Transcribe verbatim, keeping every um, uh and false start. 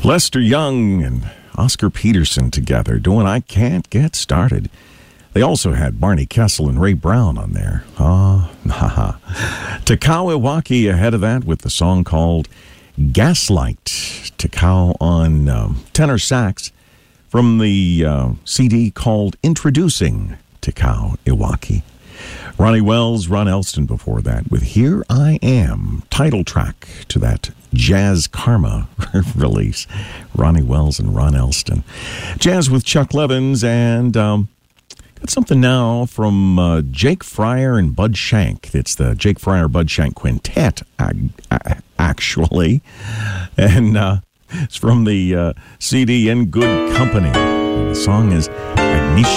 Lester Young and Oscar Peterson together doing I Can't Get Started. They also had Barney Kessel and Ray Brown on there. Ah, haha. Takao Iwaki ahead of that with the song called Gaslight. Takao on um, tenor sax from the uh, C D called Introducing Takao Iwaki. Ronnie Wells, Ron Elston before that with Here I Am, title track to that Jazz Karma release. Ronnie Wells and Ron Elston. Jazz with Chuck Levins, and um, got something now from uh, Jake Fryer and Bud Shank. It's the Jake Fryer Bud Shank Quintet, actually. And uh, it's from the uh, C D In Good Company. And the song is Agnieszka.